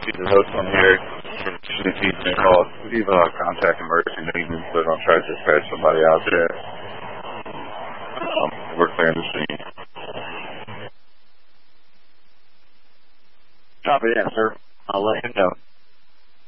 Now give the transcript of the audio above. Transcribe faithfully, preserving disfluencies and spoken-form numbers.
He's a host on here. Should he's been called. He's uh, contact emergency maintenance, but I'll try to dispatch somebody out there. Um, we're clearing the scene. Copy that, sir. I'll let him know.